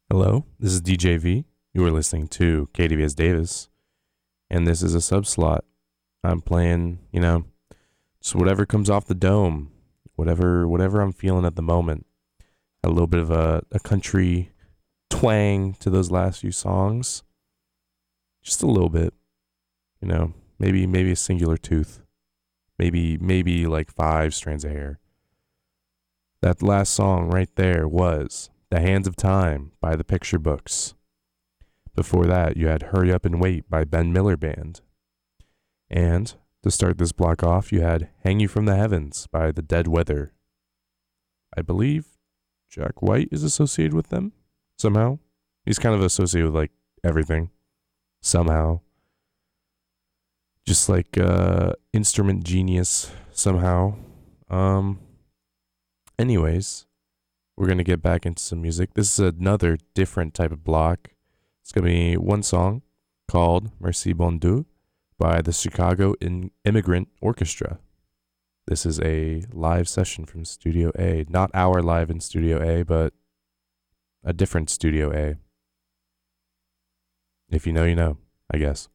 Hello, this is DJV. You are listening to KDVS Davis, and this is a sub slot. I'm playing, just whatever comes off the dome, whatever I'm feeling at the moment. A little bit of a country twang to those last few songs, just a little bit, maybe a singular tooth, maybe like five strands of hair. That last song right there was "The Hands of Time" by the Picture Books. Before that, you had "Hurry Up and Wait" by Ben Miller Band. And to start this block off, you had "Hang You from the Heavens" by the Dead Weather. I believe Jack White is associated with them somehow. He's kind of associated with like everything somehow. Just like instrument genius somehow. Anyways, we're going to get back into some music. This is another different type of block. It's going to be one song called Merci Bon Dieu by the Chicago Immigrant Orchestra. This is a live session from Studio A. Not our live in Studio A, but a different Studio A. If you know, you know, I guess.